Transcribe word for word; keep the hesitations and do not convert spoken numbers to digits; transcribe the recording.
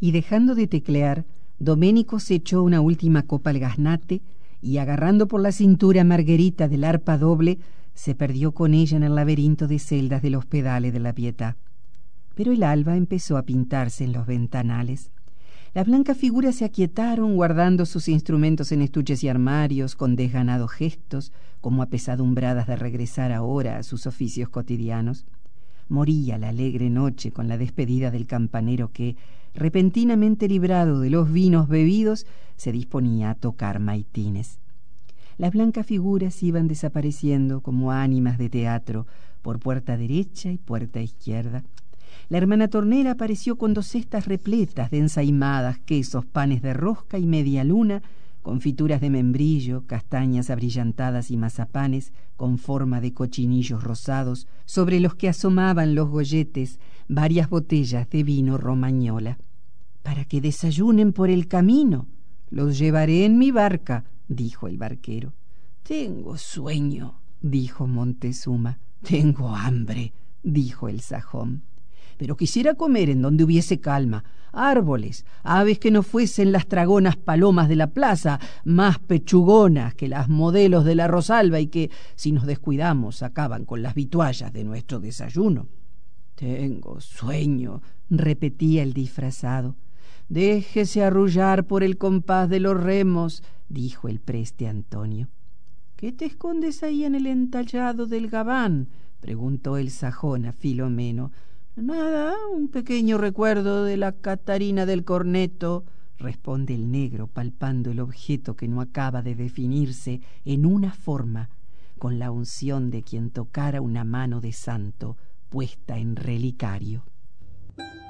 Y dejando de teclear, Doménico se echó una última copa al gaznate y, agarrando por la cintura a Margherita del arpa doble, se perdió con ella en el laberinto de celdas del Hospedale de la Pietà. Pero el alba empezó a pintarse en los ventanales. Las blancas figuras se aquietaron, guardando sus instrumentos en estuches y armarios, con desganados gestos, como apesadumbradas de regresar ahora a sus oficios cotidianos. Moría la alegre noche con la despedida del campanero que, repentinamente librado de los vinos bebidos, se disponía a tocar maitines. Las blancas figuras iban desapareciendo como ánimas de teatro por puerta derecha y puerta izquierda. La hermana tornera apareció con dos cestas repletas de ensaimadas, quesos, panes de rosca y media luna, confituras de membrillo, castañas abrillantadas y mazapanes con forma de cochinillos rosados, sobre los que asomaban los golletes varias botellas de vino romañola. «Para que desayunen por el camino. Los llevaré en mi barca», dijo el barquero. «Tengo sueño», dijo Montezuma. «Tengo hambre», dijo el sajón. «Pero quisiera comer en donde hubiese calma, árboles, aves que no fuesen las tragonas palomas de la plaza, más pechugonas que las modelos de la Rosalba y que, si nos descuidamos, acaban con las vituallas de nuestro desayuno». «Tengo sueño», repetía el disfrazado. «Déjese arrullar por el compás de los remos», dijo el preste Antonio. «¿Qué te escondes ahí en el entallado del gabán?», preguntó el sajón a Filomeno. «Nada, un pequeño recuerdo de la Catarina del Corneto», responde el negro, palpando el objeto que no acaba de definirse en una forma, con la unción de quien tocara una mano de santo puesta en relicario.